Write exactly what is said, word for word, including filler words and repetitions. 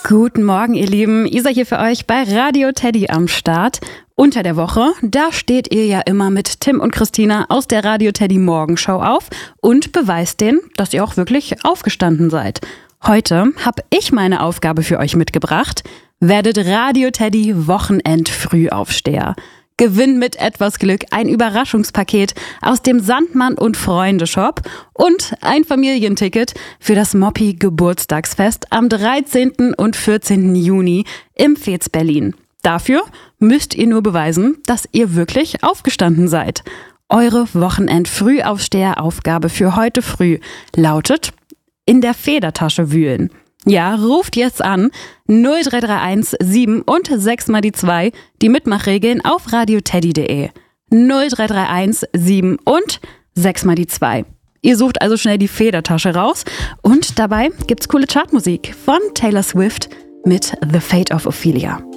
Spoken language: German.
Guten Morgen, ihr Lieben. Isa hier für euch bei Radio Teddy am Start. Unter der Woche, da steht ihr ja immer mit Tim und Christina aus der Radio Teddy Morgenshow auf und beweist denen, dass ihr auch wirklich aufgestanden seid. Heute habe ich meine Aufgabe für euch mitgebracht. Werdet Radio Teddy Wochenend-Frühaufsteher. Gewinn mit etwas Glück ein Überraschungspaket aus dem Sandmann und Freunde Shop und ein Familienticket für das Moppi Geburtstagsfest am dreizehnten und vierzehnten Juni im Fez Berlin. Dafür müsst ihr nur beweisen, dass ihr wirklich aufgestanden seid. Eure Wochenend-Frühaufsteher-Aufgabe für heute früh lautet: in der Federtasche wühlen. Ja, ruft jetzt an null drei drei eins sieben und sechs mal die zwei, die Mitmachregeln auf radioteddy punkt de. null drei drei eins sieben und sechs mal die zwei. Ihr sucht also schnell die Federtasche raus und dabei gibt's coole Chartmusik von Taylor Swift mit The Fate of Ophelia.